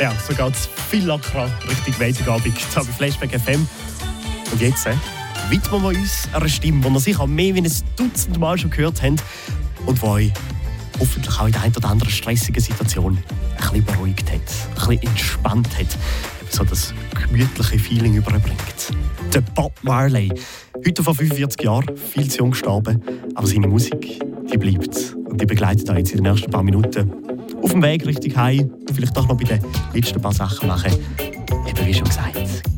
Ja, so geht es viel lockerer Richtung Weissenabend bei Flashback FM. Und jetzt widmen wir uns einer Stimme, die wir sicher mehr als ein Dutzend Mal schon gehört haben und die euch hoffentlich auch in der einen oder anderen stressigen Situation ein bisschen beruhigt hat, ein bisschen entspannt hat, so das gemütliche Feeling überbringt. Der Bob Marley, heute vor 45 Jahren, viel zu jung gestorben, aber seine Musik, die bleibt und die begleitet euch jetzt in den nächsten paar Minuten auf dem Weg Richtung Heim, vielleicht doch noch bei den letzten paar Sachen machen. Eben wie schon gesagt,